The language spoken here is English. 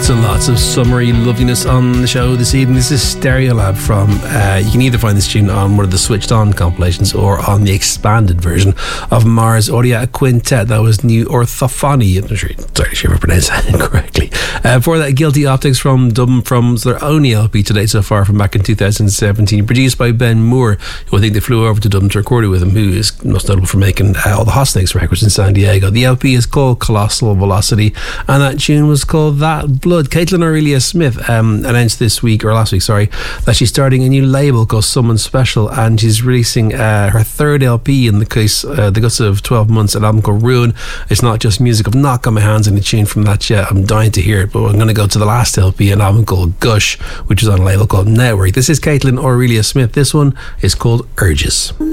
Lots of summery loveliness on the show this evening. This is Stereolab from, you can either find this tune on one of the Switched On compilations or on the expanded version of Mars Audia Quintet. That was New Orthophony. I'm not sure, sorry if I pronounced that incorrectly. For that, Guilty Optics from Dublin, from their only LP to date so far, from back in 2017, produced by Ben Moore, who I think they flew over to Dublin to record it with him, who is most notable for making all the Hot Snakes records in San Diego. The LP is called Colossal Velocity, and that tune was called That Blood. Caitlin Aurelia Smith announced this week, or last week, sorry, that she's starting a new label called Someone Special, and she's releasing her third LP in the guts of 12 months, an album called Ruin. It's not just music. I've not got my hands on a tune from that yet. I'm dying to hear it, but I'm going to go to the last LP, an album called Gush, which is on a label called Network. This is Caitlin Aurelia Smith. This one is called Urges.